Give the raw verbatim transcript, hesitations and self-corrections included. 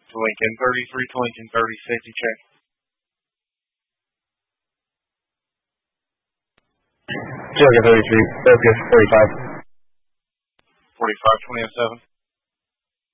to Lincoln, thirty-three to Lincoln, thirty, safety check. Jericho thirty-three, focus forty-five. forty-five, twenty oh seven.